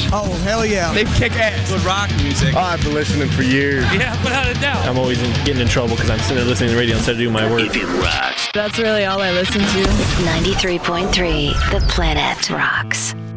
Oh, hell yeah. They kick ass with rock music. Oh, I've been listening for years. Yeah, without a doubt. I'm always getting in trouble because I'm sitting there listening to the radio instead of doing my work. If it rocks. That's really all I listen to. 93.3 The Planet Rocks.